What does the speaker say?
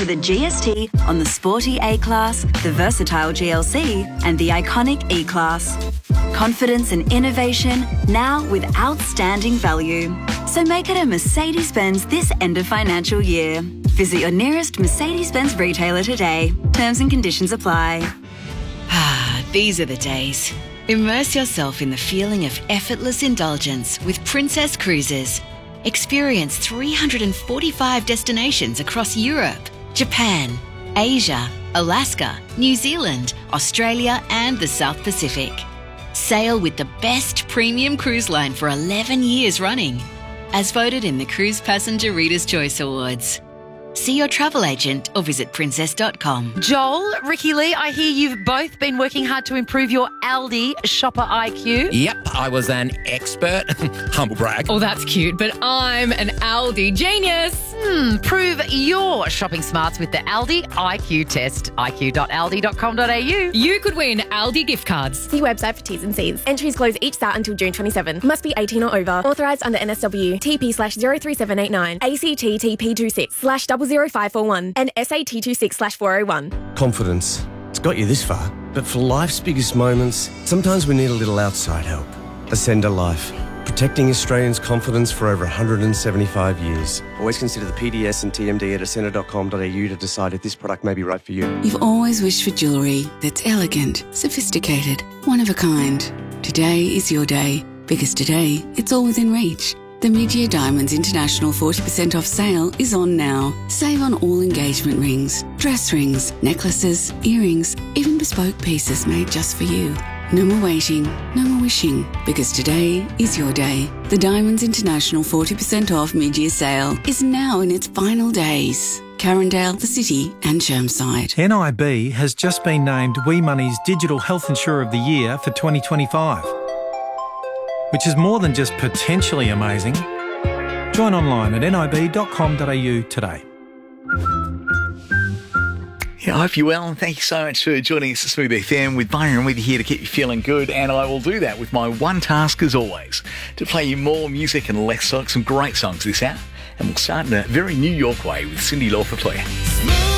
for the GST on the sporty A-Class, the versatile GLC and the iconic E-Class. Confidence and innovation now with outstanding value. So make it a Mercedes-Benz this end of financial year. Visit your nearest Mercedes-Benz retailer today. Terms and conditions apply. These are the days. Immerse yourself in the feeling of effortless indulgence with Princess Cruises. Experience 345 destinations across Europe, Japan, Asia, Alaska, New Zealand, Australia and the South Pacific. Sail with the best premium cruise line for 11 years running, as voted in the Cruise Passenger Reader's Choice Awards. See your travel agent or visit princess.com. Joel, Ricky Lee, I hear you've both been working hard to improve your Aldi shopper IQ. Yep, I was an expert. Humble brag. Oh, that's cute, but I'm an Aldi genius. Prove your shopping smarts with the Aldi IQ test. iq.aldi.com.au. You could win Aldi gift cards. See website for T's and C's. Entries close each start until June 27. Must be 18 or over. Authorised under NSW. TP/03789. ACT TP26/00541 and SAT26/401. Confidence. It's got you this far. But for life's biggest moments, sometimes we need a little outside help. Ascender Life. Protecting Australians' confidence for over 175 years. Always consider the PDS and TMD at ascender.com.au to decide if this product may be right for you. You've always wished for jewellery that's elegant, sophisticated, one of a kind. Today is your day, because today it's all within reach. The Mid-Year Diamonds International 40% off sale is on now. Save on all engagement rings, dress rings, necklaces, earrings, even bespoke pieces made just for you. No more waiting, no more wishing, because today is your day. The Diamonds International 40% off mid-year sale is now in its final days. Carindale, the City and Chermside. NIB has just been named WeMoney's Digital Health Insurer of the Year for 2025, which is more than just potentially amazing. Join online at nib.com.au today. Yeah, I hope you're well, and thank you so much for joining us at Smooth FM with Byron with you here to keep you feeling good, and I will do that with my one task as always, to play you more music and less songs, some great songs this hour, and we'll start in a very New York way with Cyndi Lauper.